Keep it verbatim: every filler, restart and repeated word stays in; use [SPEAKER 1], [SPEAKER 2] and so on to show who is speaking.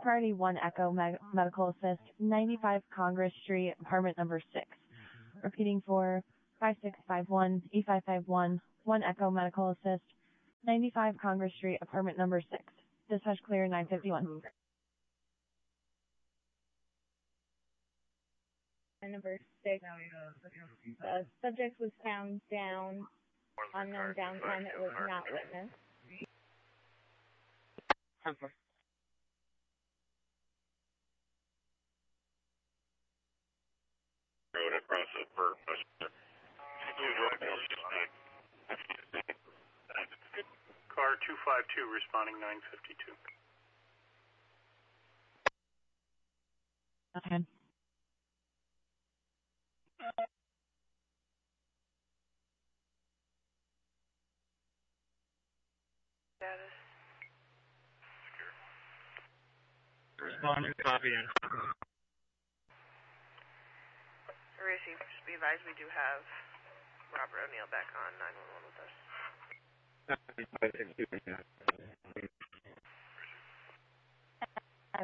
[SPEAKER 1] Priority one Echo Med- Medical Assist, ninety-five Congress Street, apartment number six. Repeating for five six five one, eight five five one, one Echo Medical Assist, ninety-five Congress Street, apartment number six. Dispatch clear nine fifty-one.
[SPEAKER 2] Number six, the subject was found down, unknown downtime, it was not witnessed.
[SPEAKER 3] Road across the purpose. Car two five two responding nine fifty-two.
[SPEAKER 1] Okay.
[SPEAKER 3] Status.
[SPEAKER 4] Responding, copy in.
[SPEAKER 5] Receive, just be advised we do have Robert O'Neill back on nine one one with us.